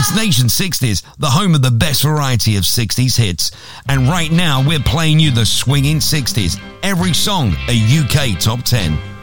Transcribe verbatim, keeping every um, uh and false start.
It's Nation sixties, the home of the best variety of sixties hits. And right now, we're playing you the swinging sixties. Every song a U K top ten.